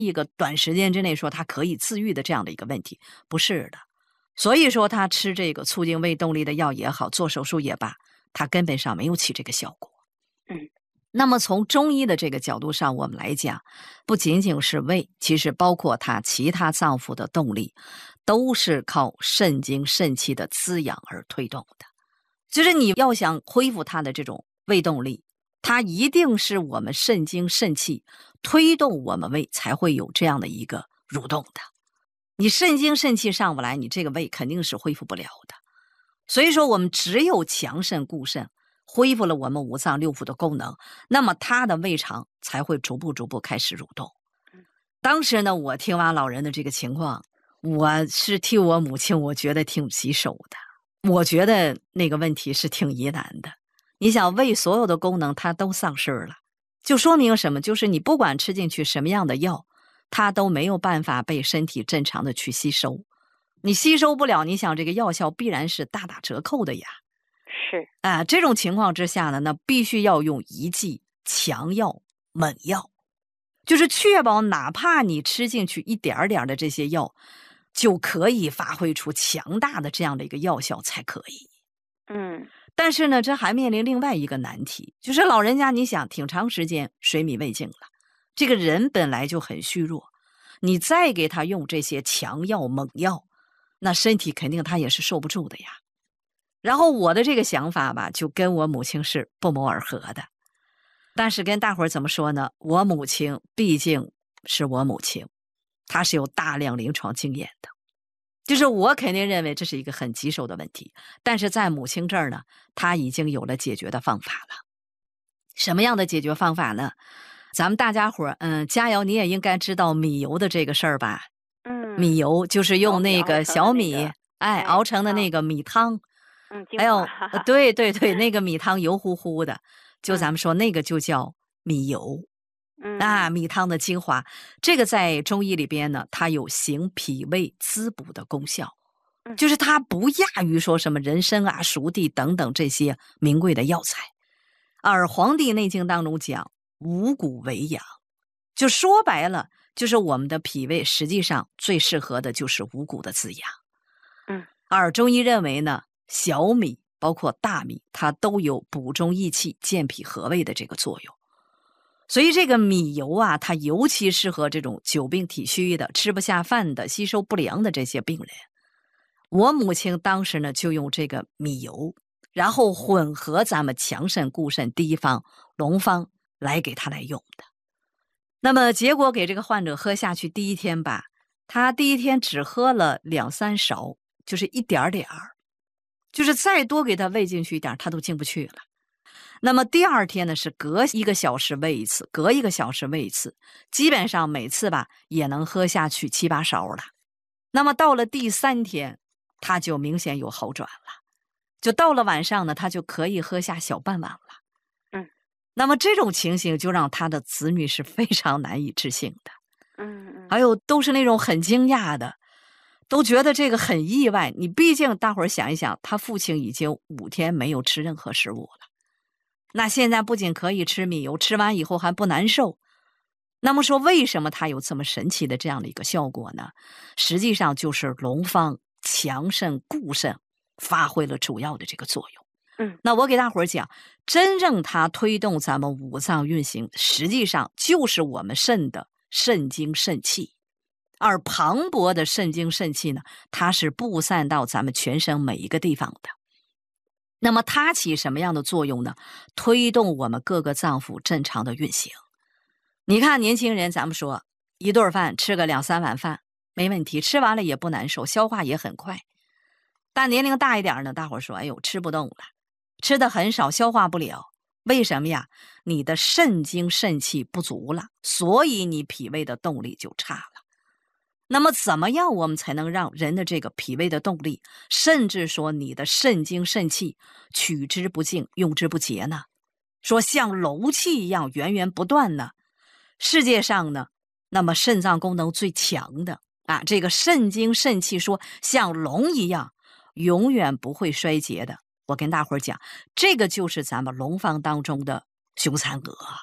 一个短时间之内说它可以自愈的这样的一个问题，不是的。所以说他吃这个促进胃动力的药也好，做手术也罢，它根本上没有起这个效果。那么从中医的这个角度上我们来讲，不仅仅是胃，其实包括它其他脏腑的动力都是靠肾精肾气的滋养而推动的。就是你要想恢复它的这种胃动力，它一定是我们肾精肾气推动我们胃才会有这样的一个蠕动的。你肾精肾气上不来，你这个胃肯定是恢复不了的。所以说我们只有强肾固肾，恢复了我们五脏六腑的功能，那么它的胃肠才会逐步开始蠕动。当时呢，我听完老人的这个情况，我是替我母亲我觉得挺棘手的，我觉得那个问题是挺疑难的。你想胃所有的功能它都丧失了，就说明什么？就是你不管吃进去什么样的药，它都没有办法被身体正常的去吸收。你吸收不了，你想这个药效必然是大打折扣的呀。 是这种情况之下呢，那必须要用一剂强药猛药，就是确保哪怕你吃进去一点点的这些药，就可以发挥出强大的这样的一个药效才可以。但是呢，这还面临另外一个难题，就是老人家你想挺长时间水米未进了，这个人本来就很虚弱，你再给他用这些强药猛药，那身体肯定他也是受不住的呀。然后我的这个想法吧，就跟我母亲是不谋而合的。但是跟大伙儿怎么说呢？我母亲毕竟是我母亲，她是有大量临床经验的。就是我肯定认为这是一个很棘手的问题，但是在母亲这儿呢，她已经有了解决的方法了。什么样的解决方法呢？咱们大家伙儿，佳瑶你也应该知道米油的这个事儿吧？米油就是用那个小米，熬成的那个米汤。还有对，那个米汤油乎乎的，就咱们说那个就叫米油。米汤的精华，这个在中医里边呢，它有行脾胃滋补的功效，就是它不亚于说什么人参啊、熟地等等这些名贵的药材。而《黄帝内经》当中讲五谷为养，就说白了，就是我们的脾胃实际上最适合的就是五谷的滋养。而中医认为呢，小米包括大米，它都有补中益气、健脾和胃的这个作用。所以这个米油啊，它尤其适合这种久病体虚的、吃不下饭的、吸收不良的这些病人。我母亲当时呢，就用这个米油，然后混合咱们强肾固肾第一方、龙方来给他来用的。那么结果给这个患者喝下去第一天吧，他第一天只喝了2-3勺，就是一点点儿，就是再多给他喂进去一点他都进不去了。那么第二天呢，是隔1个小时喂一次，隔1个小时喂一次，基本上每次吧也能喝下去7-8勺了。那么到了第3天，他就明显有好转了，就到了晚上呢，他就可以喝下小半碗了。那么这种情形就让他的子女是非常难以置信的。还有都是那种很惊讶的，都觉得这个很意外。你毕竟大伙儿想一想，他父亲已经5天没有吃任何食物了，那现在不仅可以吃米油，吃完以后还不难受。那么说为什么它有这么神奇的这样的一个效果呢？实际上就是龙方强肾固肾发挥了主要的这个作用。那我给大伙儿讲，真正它推动咱们五脏运行，实际上就是我们肾的肾精肾气。而磅礴的肾精肾气呢，它是布散到咱们全身每一个地方的。那么它起什么样的作用呢？推动我们各个脏腑正常的运行。你看年轻人，咱们说一顿饭吃个2-3碗饭没问题，吃完了也不难受，消化也很快。但年龄大一点呢，大伙说哎呦吃不动了，吃的很少，消化不了。为什么呀？你的肾精肾气不足了，所以你脾胃的动力就差了。那么怎么样我们才能让人的这个脾胃的动力，甚至说你的肾精肾气取之不尽用之不竭呢？说像楼气一样源源不断呢？世界上呢，那么肾脏功能最强的这个肾精肾气说像龙一样永远不会衰竭的，我跟大伙儿讲，这个就是咱们龙方当中的凶残鹅。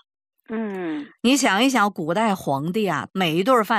嗯， 你想一想，古代皇帝啊，每一顿饭